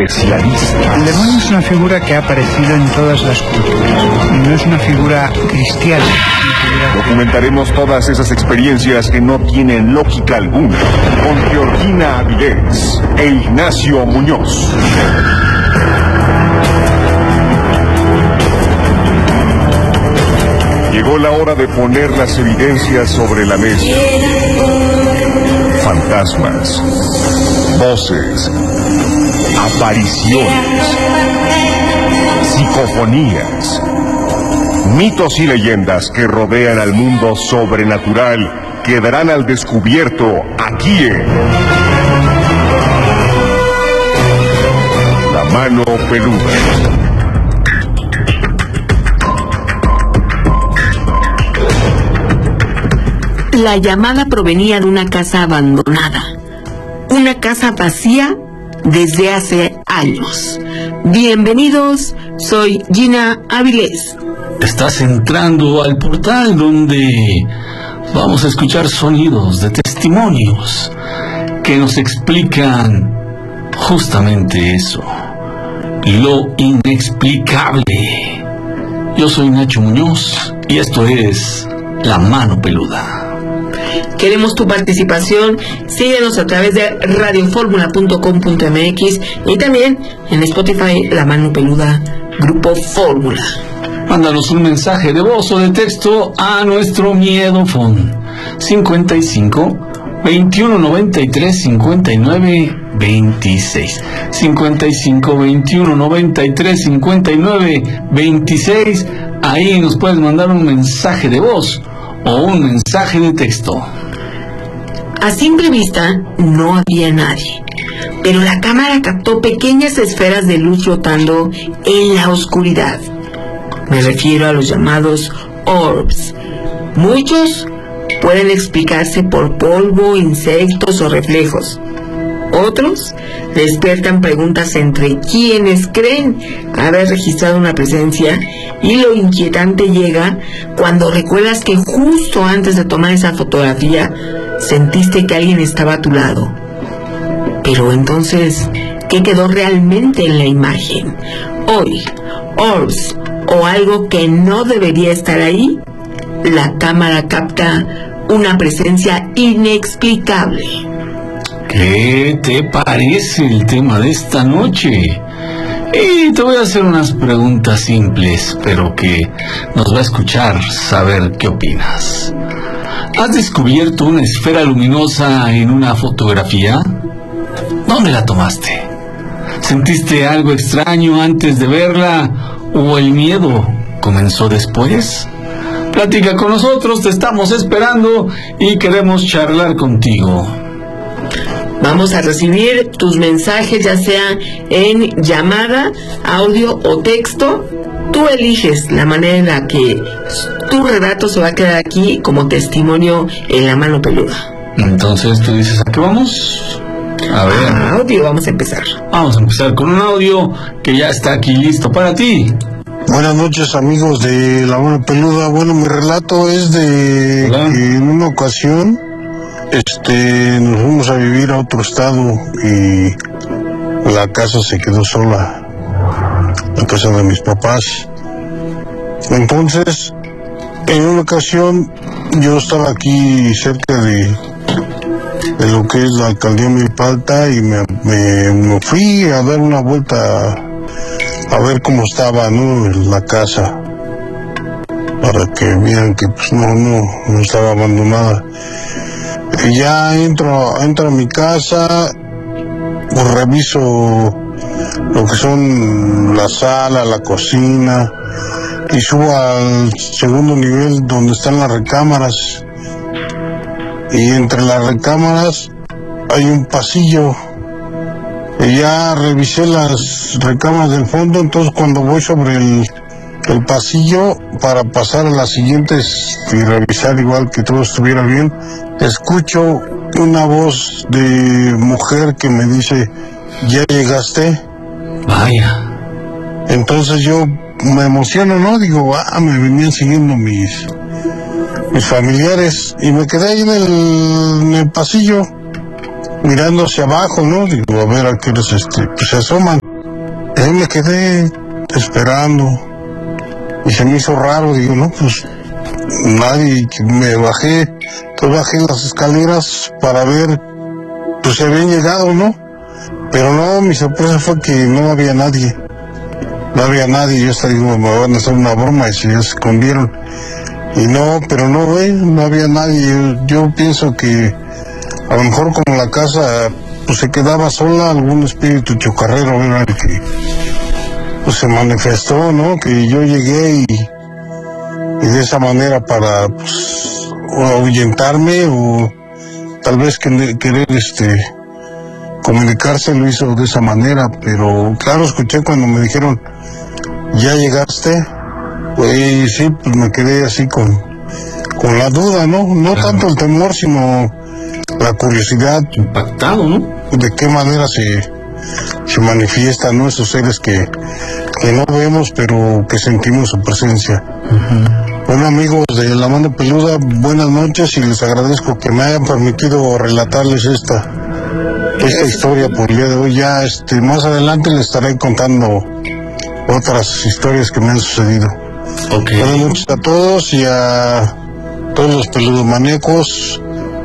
especialista. El demonio es una figura que ha aparecido en todas las culturas. No es una figura cristiana. Documentaremos todas esas experiencias que no tienen lógica alguna con Georgina Avilés e Ignacio Muñoz. Llegó la hora de poner las evidencias sobre la mesa. Fantasmas, voces, apariciones, psicofonías, mitos y leyendas que rodean al mundo sobrenatural quedarán al descubierto aquí en La Mano Peluda. La llamada provenía de una casa abandonada, una casa vacía desde hace años. Bienvenidos, soy Gina Avilés. Estás entrando al portal donde vamos a escuchar sonidos de testimonios que nos explican justamente eso, lo inexplicable. Yo soy Nacho Muñoz y esto es La Mano Peluda. Queremos tu participación. Síguenos a través de radioformula.com.mx y también en Spotify, La Mano Peluda, Grupo Fórmula. Mándanos un mensaje de voz o de texto a nuestro miedofón 55 21 93 59 26 55 21 93 59 26. Ahí nos puedes mandar un mensaje de voz o un mensaje de texto. A simple vista no había nadie, pero la cámara captó pequeñas esferas de luz flotando en la oscuridad. Me refiero a los llamados orbs. Muchos pueden explicarse por polvo, insectos o reflejos. Otros despiertan preguntas entre quienes creen haber registrado una presencia, y lo inquietante llega cuando recuerdas que justo antes de tomar esa fotografía sentiste que alguien estaba a tu lado. Pero entonces, ¿qué quedó realmente en la imagen? Hoy, orbs o algo que no debería estar ahí. La cámara capta una presencia inexplicable. ¿Qué te parece el tema de esta noche? Y te voy a hacer unas preguntas simples, pero que nos va a escuchar saber qué opinas. ¿Has descubierto una esfera luminosa en una fotografía? ¿Dónde la tomaste? ¿Sentiste algo extraño antes de verla o el miedo comenzó después? Platica con nosotros, te estamos esperando y queremos charlar contigo. Vamos a recibir tus mensajes, ya sea en llamada, audio o texto. Tú eliges la manera en la que tu relato se va a quedar aquí como testimonio en La Mano Peluda. Entonces, ¿tú dices a qué vamos? A ver. Audio, vamos a empezar. Vamos a empezar con un audio que ya está aquí listo para ti. Buenas noches, amigos de La Mano Peluda. Bueno, mi relato es de que en una ocasión nos fuimos a vivir a otro estado y la casa se quedó sola, la casa de mis papás. Entonces, en una ocasión yo estaba aquí cerca de lo que es la alcaldía Milpalta y me fui a dar una vuelta a ver cómo estaba, ¿no?, la casa, para que vieran que pues no estaba abandonada. Y ya entro a mi casa, pues reviso lo que son la sala, la cocina, y subo al segundo nivel donde están las recámaras. Y entre las recámaras hay un pasillo. Y ya revisé las recámaras del fondo, entonces cuando voy sobre el pasillo para pasar a las siguientes y revisar igual que todo estuviera bien, escucho una voz de mujer que me dice: ¿ya llegaste? Vaya. Entonces yo me emociono, ¿no? Digo, me venían siguiendo mis familiares, y me quedé ahí en el pasillo mirando hacia abajo, ¿no? Digo, a ver a qué hora pues se asoman. Ahí me quedé esperando y se me hizo raro, digo, no, pues nadie, me bajé, entonces bajé las escaleras para ver, pues se habían llegado, ¿no? Pero no, mi sorpresa fue que no había nadie. No había nadie, yo estaba, digo, me van a hacer una broma y se escondieron. Y no, pero no, no había nadie. Yo pienso que a lo mejor como la casa pues se quedaba sola, algún espíritu chocarrero, ¿verdad? Que pues se manifestó, ¿no? Que yo llegué y de esa manera para pues o ahuyentarme o tal vez querer comunicarse, lo hizo de esa manera. Pero claro, escuché cuando me dijeron ya llegaste, pues sí, pues me quedé así con la duda, ¿no? No claro. Tanto el temor, sino la curiosidad. Impactado, ¿no? De qué manera se manifiestan, ¿no? Esos seres que no vemos, pero que sentimos su presencia. Bueno, amigos de La Mano Peluda, buenas noches y les agradezco que me hayan permitido relatarles esta historia por el día de hoy. Ya más adelante les estaré contando otras historias que me han sucedido. Okay. Buenas noches a todos y a todos los peludomaníacos.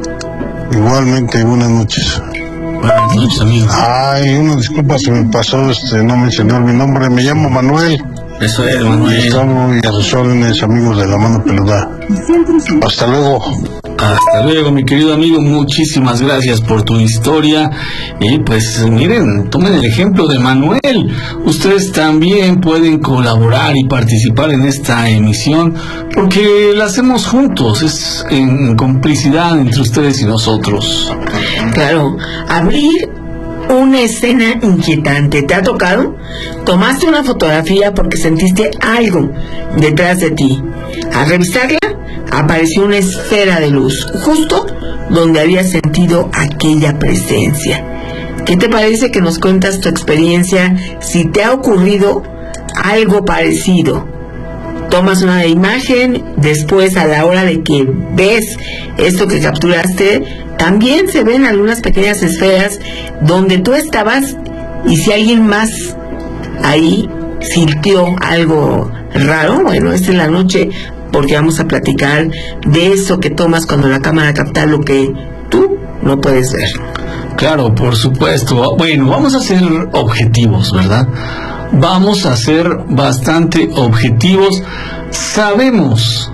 Igualmente, buenas noches. Buenas noches, amigos. Ay, una disculpa, se me pasó, no mencionar mi nombre. Me llamo Manuel. Eso es, Manuel. Y a sus órdenes, amigos de La Mano Peluda. Hasta luego. Hasta luego, mi querido amigo, muchísimas gracias por tu historia. Y pues miren, tomen el ejemplo de Manuel. Ustedes también pueden colaborar y participar en esta emisión porque la hacemos juntos, es en complicidad entre ustedes y nosotros. Claro, abrir una escena inquietante. ¿Te ha tocado? Tomaste una fotografía porque sentiste algo detrás de ti. Al revisarla, apareció una esfera de luz, justo donde habías sentido aquella presencia. ¿Qué te parece que nos cuentas tu experiencia si te ha ocurrido algo parecido? Tomas una imagen, después a la hora de que ves esto que capturaste, también se ven algunas pequeñas esferas donde tú estabas y si alguien más ahí sintió algo raro, bueno, esta es la noche porque vamos a platicar de eso que tomas cuando la cámara capta lo que tú no puedes ver. Claro, por supuesto. Bueno, vamos a ser objetivos, ¿verdad? Vamos a ser bastante objetivos. Sabemos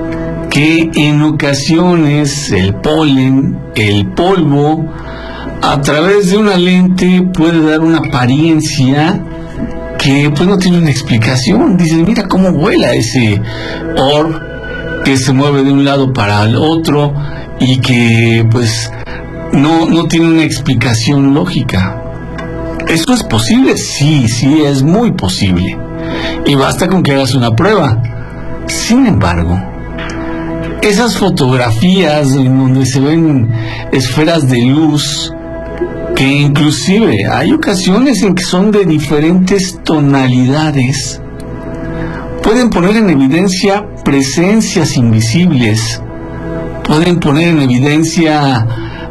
que en ocasiones el polen, el polvo, a través de una lente puede dar una apariencia que pues no tiene una explicación. Dices, mira cómo vuela ese orb que se mueve de un lado para el otro y que pues no tiene una explicación lógica. ¿Esto es posible? Sí, es muy posible. Y basta con que hagas una prueba. Sin embargo, esas fotografías en donde se ven esferas de luz, que inclusive hay ocasiones en que son de diferentes tonalidades, pueden poner en evidencia presencias invisibles, pueden poner en evidencia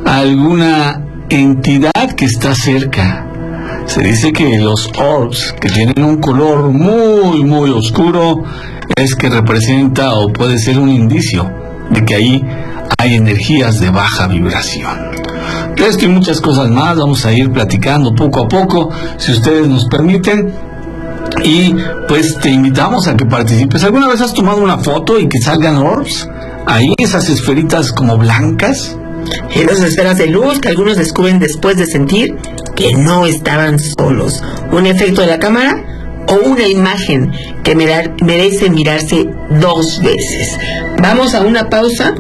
alguna entidad que está cerca. Se dice que los orbs que tienen un color muy muy oscuro es que representa o puede ser un indicio de que ahí hay energías de baja vibración. De esto y muchas cosas más vamos a ir platicando poco a poco, si ustedes nos permiten. Y pues te invitamos a que participes. ¿Alguna vez has tomado una foto y que salgan orbs? Ahí esas esferitas como blancas. Esas esferas de luz que algunos descubren después de sentir que no estaban solos. Un efecto de la cámara o una imagen que merece mirarse 2 veces. Vamos a una pausa.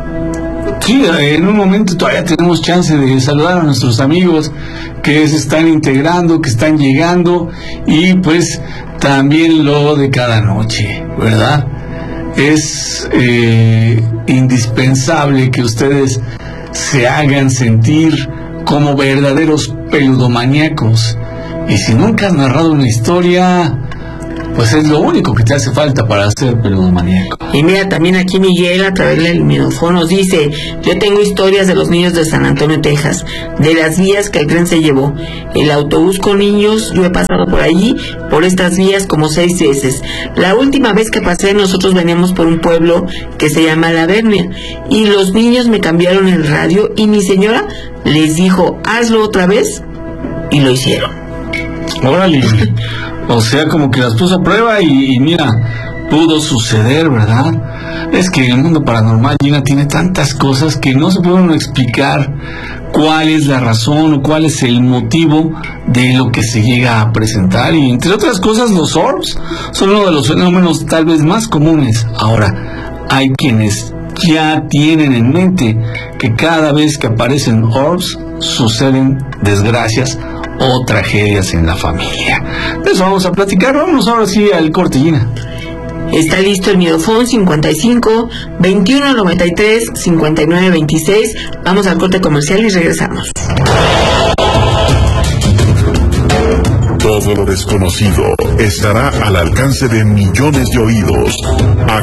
Sí, en un momento todavía tenemos chance de saludar a nuestros amigos que se están integrando, que están llegando, y pues también lo de cada noche, ¿verdad? Es indispensable que ustedes se hagan sentir como verdaderos peludomaníacos. Y si nunca has narrado una historia, pues es lo único que te hace falta para ser peludomaníaco. Y mira, también aquí Miguel, a través del Minofón, nos dice: yo tengo historias de los niños de San Antonio, Texas, de las vías que el tren se llevó. El autobús con niños, yo he pasado por allí, por estas vías, como 6 veces. La última vez que pasé, nosotros veníamos por un pueblo que se llama La Vernia, y los niños me cambiaron el radio, y mi señora les dijo: hazlo otra vez, y lo hicieron. Órale. O sea, como que las puso a prueba y mira, pudo suceder, ¿verdad? Es que el mundo paranormal, Gina, tiene tantas cosas que no se puede uno explicar cuál es la razón o cuál es el motivo de lo que se llega a presentar. Y entre otras cosas, los orbs son uno de los fenómenos tal vez más comunes. Ahora, hay quienes ya tienen en mente que cada vez que aparecen orbs suceden desgracias o tragedias en la familia. De eso vamos a platicar. Vámonos ahora sí al corte, Gina. Está listo el Midofón 55 21 93 59 26. Vamos al corte comercial y regresamos. Todo lo desconocido estará al alcance de millones de oídos.